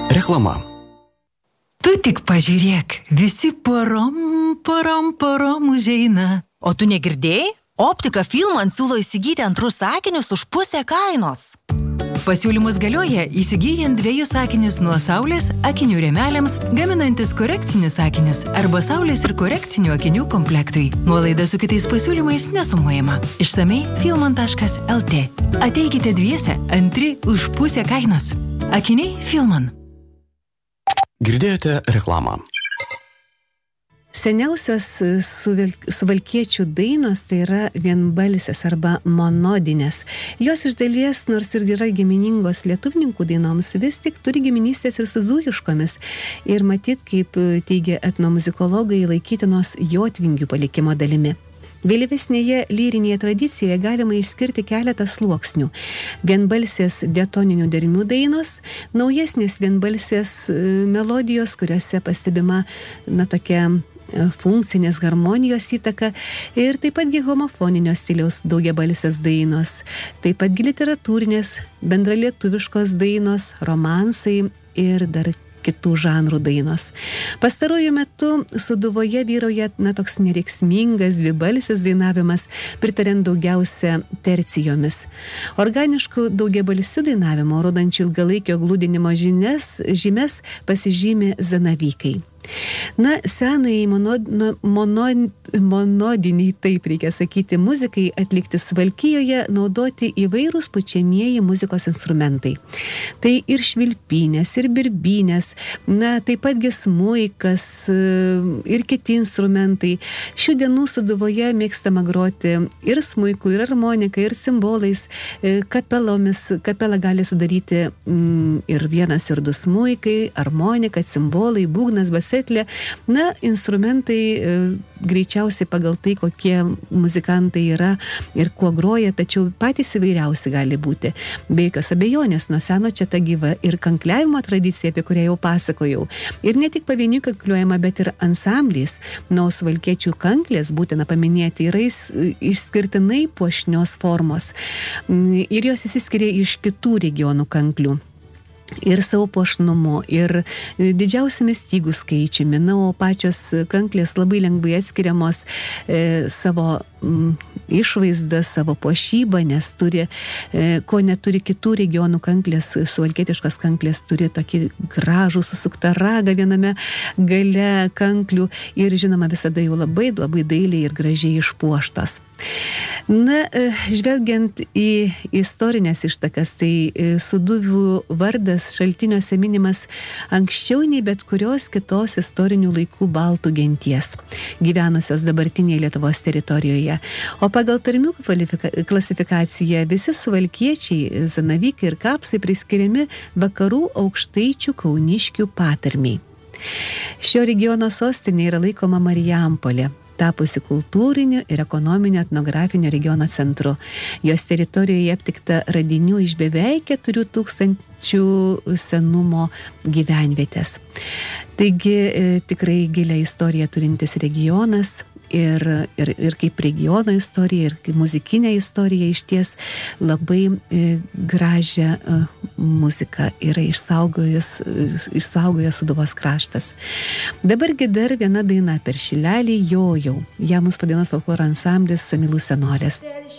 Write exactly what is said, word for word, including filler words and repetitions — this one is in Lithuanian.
Reklama. Tu tik pažiūrėk, visi porom, porom, porom užeina. O tu negirdėjai? Optika Filman siūlo įsigyti antrus sakinius už pusę kainos. Pasiūlymus galioja įsigyjant dviejus sakinius nuo saulės akinių rėmeliams, gaminantis korekcinius sakinius arba saulės ir korekcinių akinių komplektui. Nuolaida su kitais pasiūlymais nesumuojama. Išsamei filman taškas el tė. Ateikite dviese, antri už pusę kainos. Akiniai Filman. Girdėjote reklamą. Seniausios suvalkiečių dainos tai yra vienbalsės arba monodinės. Jos iš dalies, nors ir yra giminingos lietuvininkų dainoms, vis tik turi giminystės ir su dzūkiškomis. Ir matyt, kaip teigia etnomuzikologai, laikytinos jotvingių palikimo dalimi. Vėlyvesnėje lyrinėje tradicijoje galima išskirti keletą sluoksnių. Vienbalsės diatoninių dermių dainos, naujesnės vienbalsės melodijos, kuriuose pastebima na, tokia funkcinės harmonijos įtaka ir taip patgi homofoninio stiliaus daugiabalsės dainos, taip patgi literatūrinės, bendralietuviškos dainos, romansai ir dar kitų žanrų dainos. Pastaruoju metu Sūduvoje vyrauja na, toks nereiksmingas dvibalsis dainavimas, pritariant daugiausia tercijomis. Organiškų daugiabalsių dainavimo, rodančių ilgalaikio glūdinimo žinias, žymes pasižymi zanavykai. Na, senai monod, monod, monodiniai, taip reikia sakyti, muzikai atlikti Suvalkijoje naudoti įvairūs pučiamieji muzikos instrumentai. Tai ir švilpynės, ir birbynės, na, taip patgi smuikas ir kiti instrumentai. Šių dienų Sūduvoje mėgstama groti ir smuiku, ir harmonika, ir simbolais, kapelomis. Kapelą gali sudaryti mm, ir vienas, ir du smuikai, harmonika, simbolai, būgnas, basetlė. Na, instrumentai e, greičiausiai pagal tai, kokie muzikantai yra ir kuo groja, tačiau patys įvairiausi gali būti. Be jokios abejonės, nuo seno čia ta gyva ir kankliavimo tradicija, apie kurią jau pasakojau. Ir ne tik pavieniui kankliuojama, bet ir ansambliais. Nuo suvalkiečių kanklės, būtina paminėti, yra išskirtinai puošnios formos. Ir jos įsiskiria iš kitų regionų kanklių. Ir savo puošnumu, ir didžiausiamis stygų skaičiumi. Na, o pačios kanklės labai lengvai atskiriamos e, savo m, išvaizdą, savo puošybą, nes turi, e, ko neturi kitų regionų kanklės, suvalkietiškos kanklės turi tokį gražų susuktą ragą viename gale kanklių ir, žinoma, visada jau labai, labai dailiai ir gražiai išpuoštos. Na, žvelgiant į istorinės ištakas, tai Sūduvių vardas šaltiniuose minimas anksčiau nei bet kurios kitos istorinių laikų baltų genties, gyvenusios dabartinėje Lietuvos teritorijoje. O pagal tarmių klasifikaciją visi suvalkiečiai, zanavykai ir kapsai priskiriami vakarų aukštaičių kauniškių patarmiai. Šio regiono sostinė yra laikoma Marijampolė, tapusi kultūriniu ir ekonominio etnografinio regiono centru. Jos teritorijoje aptikta radinių iš beveik keturių tūkstančių senumo gyvenvietės. Taigi e, tikrai gilią istoriją turintis regionas ir, ir, ir kaip regiono istorija, ir kaip muzikinė istorija išties labai e, gražią e, muziką yra išsaugojęs, išsaugojęs Sūduvos kraštas. Dabargi dar viena daina per šilelį jojau. Ją mums padainuos folkloro ansamblis Samylų senolės.